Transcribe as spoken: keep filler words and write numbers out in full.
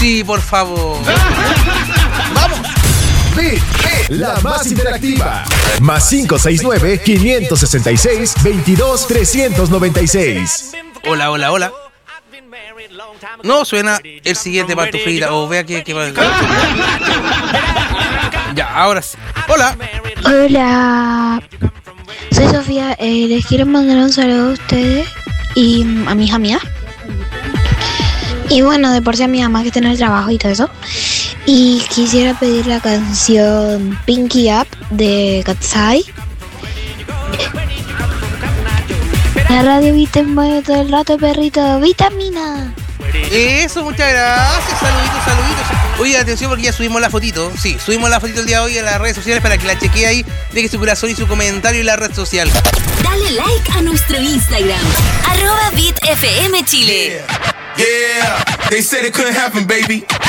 Sí, por favor. Vamos. Bit, la más interactiva. Más cinco seis nueve, cinco seis seis, veintidós, trescientos noventa y seis. Hola, hola, hola. No suena el siguiente pantuflita. O vea que, que... Ya, ahora sí. Hola. Hola. Soy Sofía. Eh, les quiero mandar un saludo a ustedes y a mi hija mía. Y bueno, de por sí a mi mamá que está en el trabajo y todo eso. Y quisiera pedir la canción Pinky Up de Katsai. La radio Vita mueve todo el rato, perrito. ¡Vitamina! Eso, muchas gracias. Saluditos, saluditos. Oye, atención porque ya subimos la fotito. Sí, subimos la fotito el día de hoy en las redes sociales para que la chequee ahí. Deje su corazón y su comentario en la red social. Dale like a nuestro Instagram. Arroba BitFM Chile. Yeah, yeah, they said it couldn't happen, baby.